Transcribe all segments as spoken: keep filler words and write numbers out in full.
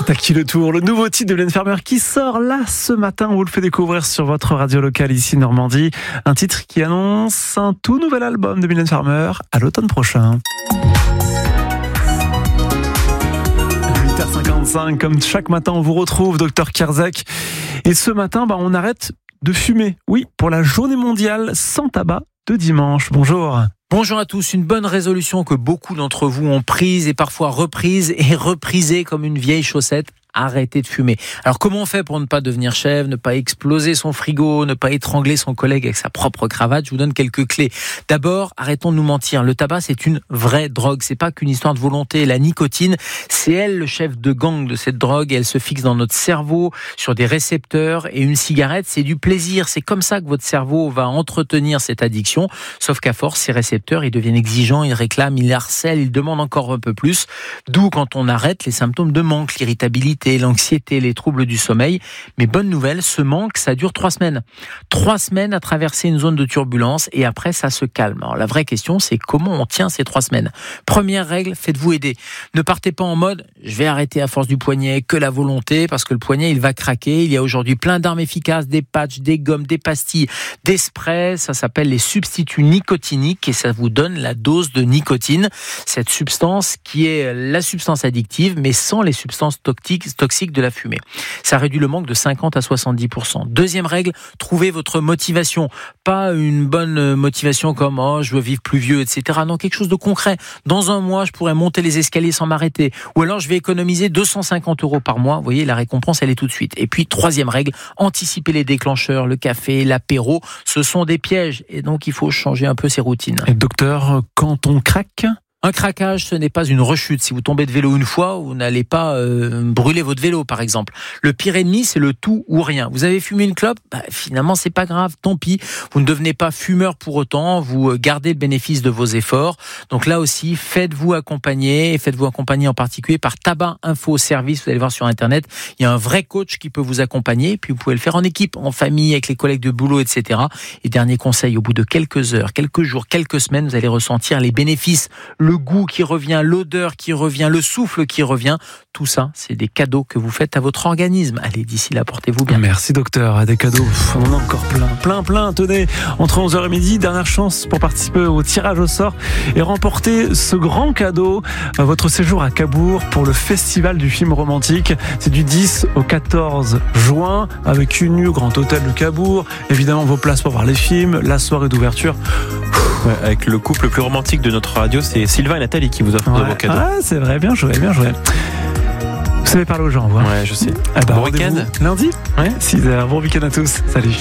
C'est à qui le tour, le nouveau titre de Mylène Farmer qui sort là ce matin. On vous le fait découvrir sur votre radio locale ici Normandie. Un titre qui annonce un tout nouvel album de Mylène Farmer à l'automne prochain. huit heures cinquante-cinq, comme chaque matin, on vous retrouve, docteur Kierzek. Et ce matin, bah, on arrête de fumer. Oui, pour la journée mondiale sans tabac de dimanche. Bonjour. Bonjour à tous, une bonne résolution que beaucoup d'entre vous ont prise et parfois reprise et reprisée comme une vieille chaussette. Arrêtez de fumer. Alors comment on fait pour ne pas devenir chèvre, ne pas exploser son frigo, ne pas étrangler son collègue avec sa propre cravate? Je vous donne quelques clés. D'abord, arrêtons de nous mentir. Le tabac, c'est une vraie drogue. C'est pas qu'une histoire de volonté. La nicotine, c'est elle le chef de gang de cette drogue. Et elle se fixe dans notre cerveau sur des récepteurs. Et une cigarette, c'est du plaisir. C'est comme ça que votre cerveau va entretenir cette addiction. Sauf qu'à force, ces récepteurs, ils deviennent exigeants, ils réclament, ils harcèlent, ils demandent encore un peu plus. D'où, quand on arrête, les symptômes de manque, l'irritabilité, l'anxiété, les troubles du sommeil. Mais bonne nouvelle, ce manque, ça dure trois semaines. Trois semaines à traverser une zone de turbulence et après, ça se calme. Alors, la vraie question, c'est comment on tient ces trois semaines. Première règle, faites-vous aider. Ne partez pas en mode, je vais arrêter à force du poignet, que la volonté, parce que le poignet, il va craquer. Il y a aujourd'hui plein d'armes efficaces, des patchs, des gommes, des pastilles, des sprays. Ça s'appelle les substituts nicotiniques et ça vous donne la dose de nicotine. Cette substance qui est la substance addictive, mais sans les substances toxiques toxique de la fumée. Ça réduit le manque de cinquante à soixante-dix pour cent. Deuxième règle, trouvez votre motivation. Pas une bonne motivation comme « oh, je veux vivre plus vieux », et cetera. Non, quelque chose de concret. Dans un mois, je pourrais monter les escaliers sans m'arrêter. Ou alors, je vais économiser deux cent cinquante euros par mois. Vous voyez, la récompense, elle est tout de suite. Et puis, troisième règle, anticiper les déclencheurs, le café, l'apéro. Ce sont des pièges. Et donc, il faut changer un peu ses routines. Et docteur, quand on craque ? Un craquage, ce n'est pas une rechute. Si vous tombez de vélo une fois, vous n'allez pas euh, brûler votre vélo, par exemple. Le pire ennemi, c'est le tout ou rien. Vous avez fumé une clope, bah, finalement, c'est pas grave, tant pis. Vous ne devenez pas fumeur pour autant, vous gardez le bénéfice de vos efforts. Donc là aussi, faites-vous accompagner, et faites-vous accompagner en particulier par Tabac Info Service. Vous allez voir sur Internet, il y a un vrai coach qui peut vous accompagner, puis vous pouvez le faire en équipe, en famille, avec les collègues de boulot, et cetera. Et dernier conseil, au bout de quelques heures, quelques jours, quelques semaines, vous allez ressentir les bénéfices, le goût qui revient, l'odeur qui revient, le souffle qui revient. Tout ça, c'est des cadeaux que vous faites à votre organisme. Allez, d'ici là, portez-vous bien. Merci docteur, des cadeaux, on en a encore plein, plein, plein. Tenez, entre onze heures et midi, dernière chance pour participer au tirage au sort et remporter ce grand cadeau, votre séjour à Cabourg pour le festival du film romantique. C'est du dix au quatorze juin, avec une nuit au Grand Hôtel de Cabourg. Évidemment, vos places pour voir les films, la soirée d'ouverture. Ouais, avec le couple le plus romantique de notre radio, c'est Sylvain et Nathalie qui vous offrent ouais. de vos cadeaux. Ah, c'est vrai, bien joué, bien joué. Vous savez parler aux gens, vous. Ouais, je sais. Eh ben, bon week-end. Lundi, ouais. six heures. Bon week-end à tous. Salut.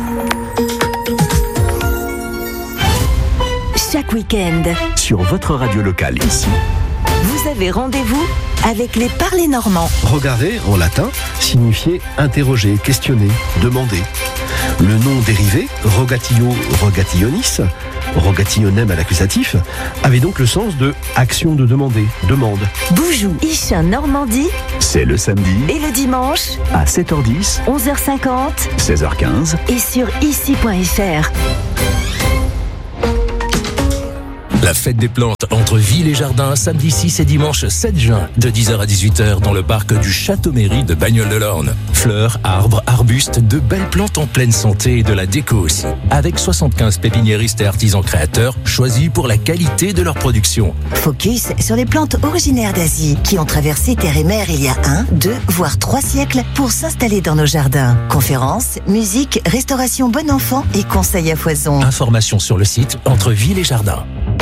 Chaque week-end, sur votre radio locale ici, vous avez rendez-vous avec les parlers normands. Regardez, en latin, signifiait interroger, questionner, demander. Le nom dérivé, rogatio rogationis, rogationem à l'accusatif, avait donc le sens de action de demander, demande. Boujou, Ichin Normandie, c'est le samedi et le dimanche à sept heures dix, onze heures cinquante, seize heures quinze et sur ici point f r. La fête des plantes entre Ville et Jardin, samedi six et dimanche sept juin, de dix heures à dix-huit heures dans le parc du Château-Mairie de Bagnoles-de-l'Orne. Fleurs, arbres, arbustes, de belles plantes en pleine santé et de la déco aussi. Avec soixante-quinze pépiniéristes et artisans créateurs choisis pour la qualité de leur production. Focus sur les plantes originaires d'Asie qui ont traversé terre et mer il y a un, deux, voire trois siècles pour s'installer dans nos jardins. Conférences, musique, restauration bon enfant et conseils à foison. Informations sur le site Entre Ville et Jardin.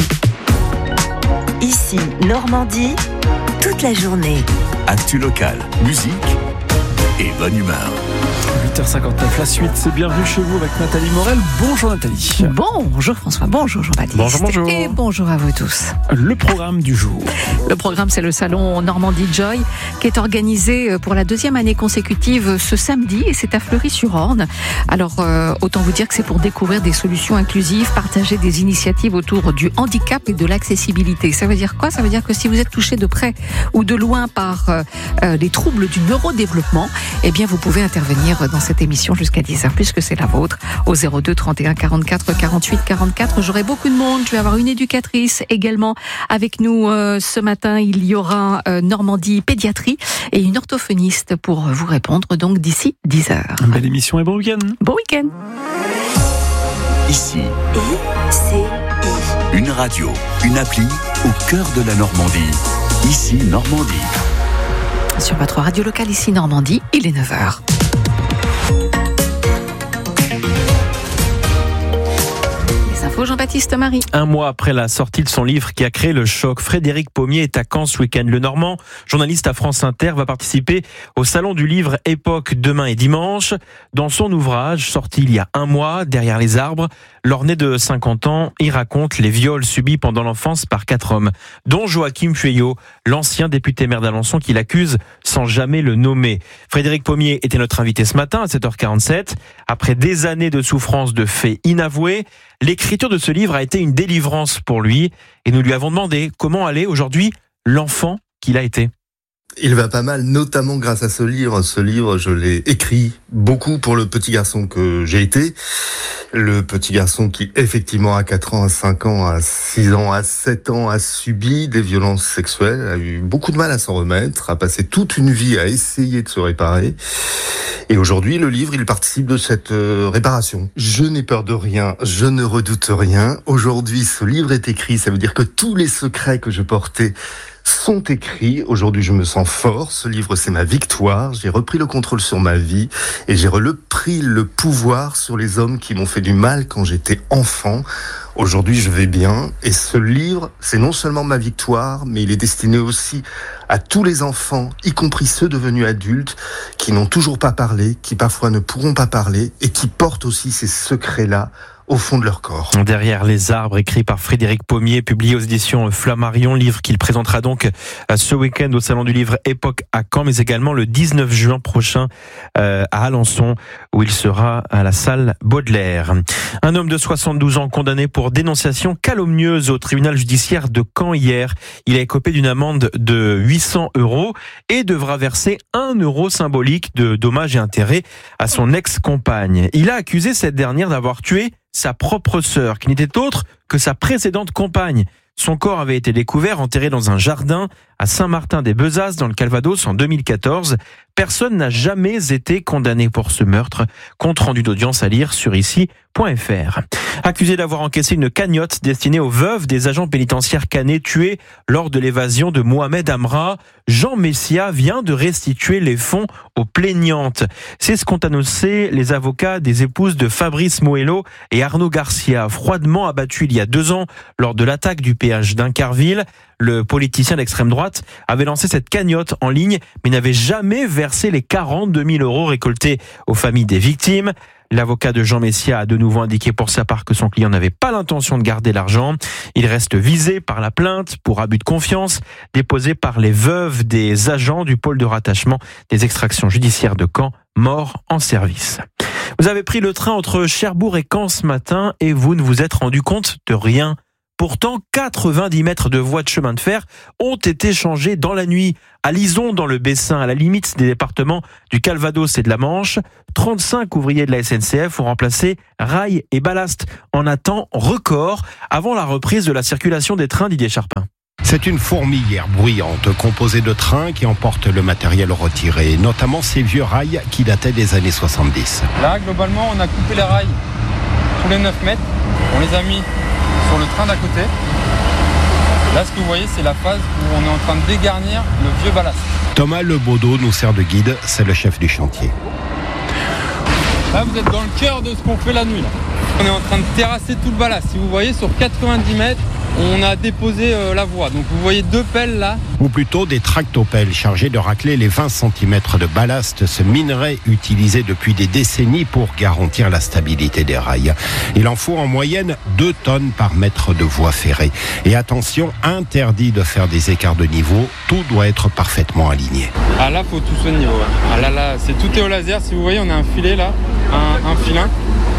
Ici, Normandie, toute la journée. Actu locale, musique et bonne humeur. huit heures cinquante-neuf, la suite, c'est bienvenue chez vous avec Nathalie Morel. Bonjour Nathalie. Bonjour François, bonjour Jean-Baptiste. Bonjour, bonjour. Et bonjour à vous tous. Le programme du jour. Le programme, c'est le salon Normandie Joy qui est organisé pour la deuxième année consécutive ce samedi et c'est à Fleury-sur-Orne. Alors, euh, autant vous dire que c'est pour découvrir des solutions inclusives, partager des initiatives autour du handicap et de l'accessibilité. Ça veut dire quoi? Ça veut dire que si vous êtes touché de près ou de loin par euh, les troubles du neurodéveloppement, eh bien, vous pouvez intervenir dans cette émission jusqu'à dix heures, puisque c'est la vôtre, au zéro deux trente et un quarante-quatre quarante-huit quarante-quatre. J'aurai beaucoup de monde. Je vais avoir une éducatrice également avec nous euh, ce matin. Il y aura euh, Normandie Pédiatrie et une orthophoniste pour vous répondre donc d'ici dix heures. Belle émission et bon week-end. Bon week-end. Ici, I C I. Une radio, une appli au cœur de la Normandie. Ici, Normandie. Sur votre radio locale, ici Normandie, il est neuf heures. Jean-Baptiste Marie. Un mois après la sortie de son livre qui a créé le choc, Frédéric Pommier est à Caen ce week-end. Le Normand, journaliste à France Inter, va participer au salon du livre Époque demain et dimanche. Dans son ouvrage, sorti il y a un mois, Derrière les arbres, l'orné de cinquante ans, il raconte les viols subis pendant l'enfance par quatre hommes, dont Joachim Fuyot, l'ancien député maire d'Alençon qui l'accuse sans jamais le nommer. Frédéric Pommier était notre invité ce matin à sept heures quarante-sept. Après des années de souffrance de faits inavoués, l'écriture de ce livre a été une délivrance pour lui et nous lui avons demandé comment allait aujourd'hui l'enfant qu'il a été. Il va pas mal, notamment grâce à ce livre. Ce livre, je l'ai écrit beaucoup pour le petit garçon que j'ai été. Le petit garçon qui, effectivement, à quatre ans, à cinq ans, à six ans, à sept ans, a subi des violences sexuelles, a eu beaucoup de mal à s'en remettre, a passé toute une vie à essayer de se réparer. Et aujourd'hui, le livre, il participe de cette euh, réparation. Je n'ai peur de rien, je ne redoute rien. Aujourd'hui, ce livre est écrit, ça veut dire que tous les secrets que je portais sont écrits. Aujourd'hui, je me sens fort. Ce livre, c'est ma victoire. J'ai repris le contrôle sur ma vie et j'ai repris le pouvoir sur les hommes qui m'ont fait du mal quand j'étais enfant. Aujourd'hui, je vais bien. Et ce livre, c'est non seulement ma victoire, mais il est destiné aussi à tous les enfants, y compris ceux devenus adultes, qui n'ont toujours pas parlé, qui parfois ne pourront pas parler et qui portent aussi ces secrets-là au fond de leur corps. Derrière les arbres, écrit par Frédéric Pommier, publié aux éditions Flammarion, livre qu'il présentera donc ce week-end au Salon du Livre Époque à Caen, mais également le dix-neuf juin prochain à Alençon, où il sera à la salle Baudelaire. Un homme de soixante-douze ans condamné pour dénonciation calomnieuse au tribunal judiciaire de Caen hier. Il a écopé d'une amende de huit cents euros et devra verser un euro symbolique de dommages et intérêts à son ex-compagne. Il a accusé cette dernière d'avoir tué sa propre sœur, qui n'était autre que sa précédente compagne. Son corps avait été découvert enterré dans un jardin à Saint-Martin-des-Bezas, dans le Calvados, en deux mille quatorze. Personne n'a jamais été condamné pour ce meurtre. Compte rendu d'audience à lire sur ici point f r. Accusé d'avoir encaissé une cagnotte destinée aux veuves des agents pénitentiaires canets tués lors de l'évasion de Mohamed Amra, Jean Messia vient de restituer les fonds aux plaignantes. C'est ce qu'ont annoncé les avocats des épouses de Fabrice Moello et Arnaud Garcia, froidement abattus il y a deux ans lors de l'attaque du péage d'Incarville. Le politicien d'extrême droite avait lancé cette cagnotte en ligne, mais n'avait jamais versé les quarante-deux mille euros récoltés aux familles des victimes. L'avocat de Jean Messia a de nouveau indiqué pour sa part que son client n'avait pas l'intention de garder l'argent. Il reste visé par la plainte pour abus de confiance déposée par les veuves des agents du pôle de rattachement des extractions judiciaires de Caen, morts en service. Vous avez pris le train entre Cherbourg et Caen ce matin et vous ne vous êtes rendu compte de rien. Pourtant, quatre-vingt-dix mètres de voies de chemin de fer ont été changés dans la nuit. À Lison, dans le Bessin, à la limite des départements du Calvados et de la Manche, trente-cinq ouvriers de la S N C F ont remplacé rails et ballast en un temps record avant la reprise de la circulation des trains. Didier Charpin. C'est une fourmilière bruyante composée de trains qui emportent le matériel retiré, notamment ces vieux rails qui dataient des années soixante-dix. Là, globalement, on a coupé les rails tous les neuf mètres. On les a mis sur le train d'à côté. Là, ce que vous voyez, c'est la phase où on est en train de dégarnir le vieux ballast. Thomas Lebaudot nous sert de guide, c'est le chef du chantier. Là, vous êtes dans le cœur de ce qu'on fait la nuit. Là. On est en train de terrasser tout le ballast. Si vous voyez, sur quatre-vingt-dix mètres, on a déposé euh, la voie. Donc vous voyez deux pelles là. Ou plutôt des tractopelles chargées de racler les vingt centimètres de ballast, ce minerai utilisé depuis des décennies pour garantir la stabilité des rails. Il en faut en moyenne deux tonnes par mètre de voie ferrée. Et attention, interdit de faire des écarts de niveau, tout doit être parfaitement aligné. Ah là, faut tout ce niveau. Ouais. Ah là là, c'est tout est au laser. Si vous voyez, on a un filet là, un, un filin.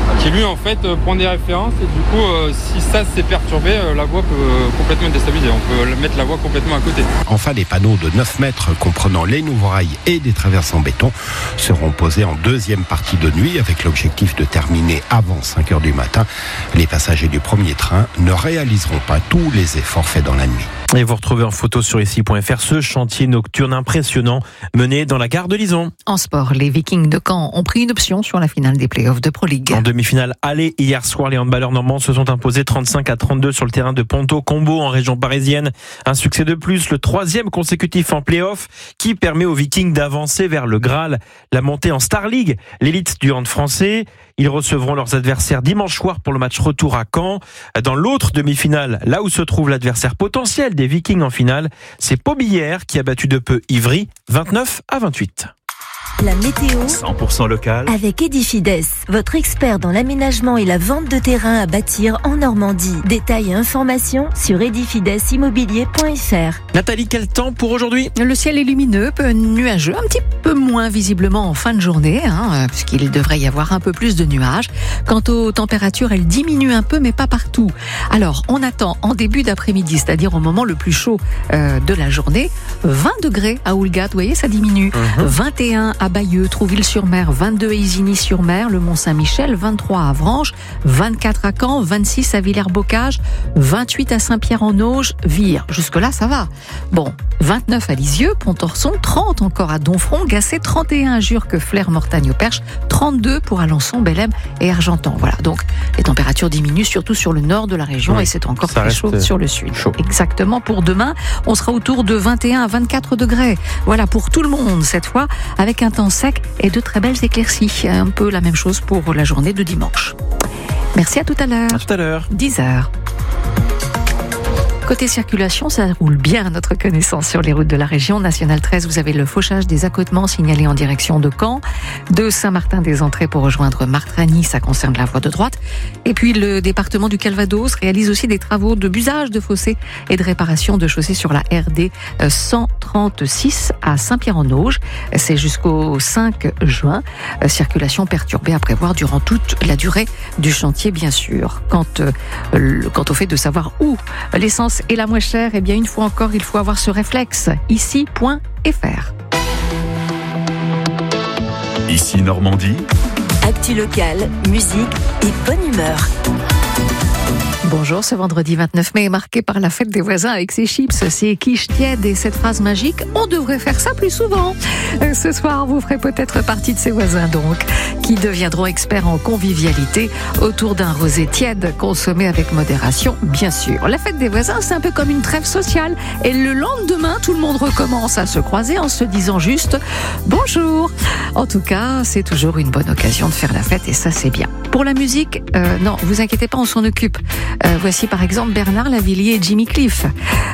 qui lui en fait euh, prend des références et du coup euh, si ça s'est perturbé, euh, la voie peut euh, complètement déstabiliser, on peut mettre la voie complètement à côté. Enfin, les panneaux de neuf mètres comprenant les nouveaux rails et des traverses en béton seront posés en deuxième partie de nuit avec l'objectif de terminer avant cinq heures du matin. Les passagers du premier train ne réaliseront pas tous les efforts faits dans la nuit. Et vous retrouvez en photo sur ici point f r ce chantier nocturne impressionnant mené dans la gare de Lison. En sport, les Vikings de Caen ont pris une option sur la finale des playoffs de Pro League. En demi-finale aller hier soir, les handballeurs normands se sont imposés trente-cinq à trente-deux sur le terrain de Ponto-Combo en région parisienne. Un succès de plus, le troisième consécutif en play-off qui permet aux Vikings d'avancer vers le Graal, la montée en Star League, l'élite du hand français. Ils recevront leurs adversaires dimanche soir pour le match retour à Caen. Dans l'autre demi-finale, là où se trouve l'adversaire potentiel des Vikings en finale, c'est Pobillère qui a battu de peu Ivry, vingt-neuf à vingt-huit. La météo cent pour cent local avec Edifides, votre expert dans l'aménagement et la vente de terrain à bâtir en Normandie. Détails et informations sur edifides immobilier point f r. Nathalie, quel temps pour aujourd'hui ? Le ciel est lumineux, peu nuageux, un petit peu moins visiblement en fin de journée, hein, puisqu'il devrait y avoir un peu plus de nuages. Quant aux températures, elles diminuent un peu, mais pas partout. Alors, on attend en début d'après-midi, c'est-à-dire au moment le plus chaud euh, de la journée, vingt degrés à Oulgat, vous voyez, ça diminue. Mmh. vingt et un à Bayeux, Trouville-sur-Mer, vingt-deux à Isigny-sur-Mer, le Mont-Saint-Michel, vingt-trois à Avranches, vingt-quatre à Caen, vingt-six à Villers-Bocage, vingt-huit à Saint-Pierre-en-Auge, Vire. Jusque-là, ça va. Bon, vingt-neuf à Lisieux, Pontorson, trente encore à Donfront, Gasset, trente et un à Jurques, Flers, Mortagne au Perche, trente-deux pour Alençon, Bellem et Argentan. Voilà, donc les températures diminuent surtout sur le nord de la région oui, et c'est encore très chaud sur le sud. Chaud. Exactement, pour demain, on sera autour de vingt et un à vingt-quatre degrés. Voilà, pour tout le monde cette fois, avec un temps sec et de très belles éclaircies. Un peu la même chose pour la journée de dimanche. Merci, à tout à l'heure. À tout à l'heure. dix heures. Côté circulation, ça roule bien à notre connaissance sur les routes de la région. Nationale treize, vous avez le fauchage des accotements signalés en direction de Caen, de Saint-Martin-des-Entrées pour rejoindre Martragny, ça concerne la voie de droite. Et puis le département du Calvados réalise aussi des travaux de busage de fossés et de réparation de chaussées sur la R D cent trente-six à Saint-Pierre-en-Auge. C'est jusqu'au cinq juin. Circulation perturbée à prévoir durant toute la durée du chantier, bien sûr. Quant, euh, quant au fait de savoir où l'essence est la moins chère, eh bien une fois encore, il faut avoir ce réflexe. ici point f r. Ici Normandie. Actu locale, musique et bonne humeur. Bonjour, ce vendredi vingt-neuf mai est marqué par la fête des voisins avec ses chips, ses quiches tièdes et cette phrase magique « On devrait faire ça plus souvent ». Ce soir, vous ferez peut-être partie de ces voisins donc, qui deviendront experts en convivialité autour d'un rosé tiède consommé avec modération, bien sûr. La fête des voisins, c'est un peu comme une trêve sociale et le lendemain, tout le monde recommence à se croiser en se disant juste « Bonjour ». En tout cas, c'est toujours une bonne occasion de faire la fête et ça, c'est bien. Pour la musique, euh, non, vous inquiétez pas, on s'en occupe. Euh, voici par exemple Bernard Lavillier et Jimmy Cliff